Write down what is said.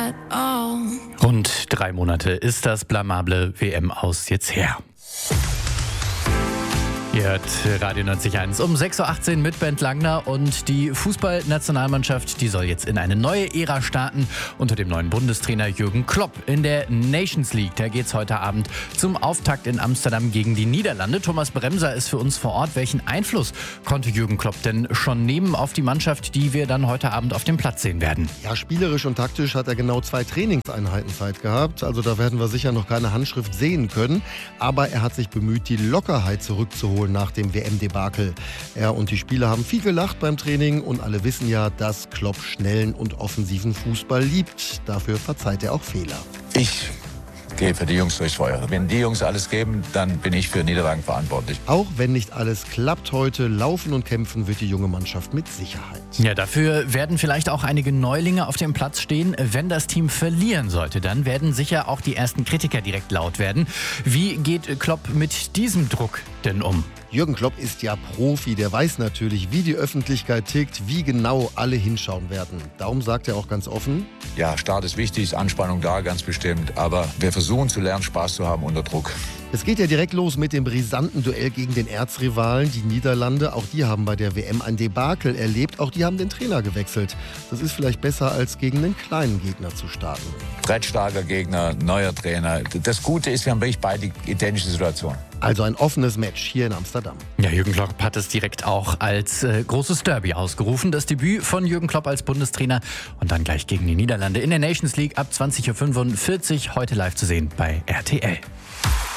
at all. Rund 3 Monate ist das blamable WM-Aus jetzt her. Ihr hört Radio 90.1 um 6.18 Uhr mit Bent Langner und die Fußballnationalmannschaft, die soll jetzt in eine neue Ära starten unter dem neuen Bundestrainer Jürgen Klopp. In der Nations League, da geht's heute Abend zum Auftakt in Amsterdam gegen die Niederlande. Thomas Bremser ist für uns vor Ort. Welchen Einfluss konnte Jürgen Klopp denn schon nehmen auf die Mannschaft, die wir dann heute Abend auf dem Platz sehen werden? Ja, spielerisch und taktisch hat er genau 2 Trainingseinheiten Zeit gehabt. Also da werden wir sicher noch keine Handschrift sehen können. Aber er hat sich bemüht, die Lockerheit zurückzuholen nach dem WM-Debakel. Er und die Spieler haben viel gelacht beim Training und alle wissen ja, dass Klopp schnellen und offensiven Fußball liebt. Dafür verzeiht er auch Fehler. Ich gehe für die Jungs durchs Feuer. Wenn die Jungs alles geben, dann bin ich für Niederlagen verantwortlich. Auch wenn nicht alles klappt heute, laufen und kämpfen wird die junge Mannschaft mit Sicherheit. Ja, dafür werden vielleicht auch einige Neulinge auf dem Platz stehen. Wenn das Team verlieren sollte, dann werden sicher auch die ersten Kritiker direkt laut werden. Wie geht Klopp mit diesem Druck denn um? Jürgen Klopp ist ja Profi, der weiß natürlich, wie die Öffentlichkeit tickt, wie genau alle hinschauen werden. Darum sagt er auch ganz offen: Ja, Start ist wichtig, ist Anspannung da, ganz bestimmt. Aber wir versuchen zu lernen, Spaß zu haben unter Druck. Es geht ja direkt los mit dem brisanten Duell gegen den Erzrivalen, die Niederlande. Auch die haben bei der WM ein Debakel erlebt. Auch die haben den Trainer gewechselt. Das ist vielleicht besser, als gegen einen kleinen Gegner zu starten. Brettstarker Gegner, neuer Trainer. Das Gute ist, wir haben wirklich beide identische Situationen. Also ein offenes Match hier in Amsterdam. Ja, Jürgen Klopp hat es direkt auch als großes Derby ausgerufen. Das Debüt von Jürgen Klopp als Bundestrainer und dann gleich gegen die Niederlande in der Nations League ab 20.45 Uhr. Heute live zu sehen bei RTL.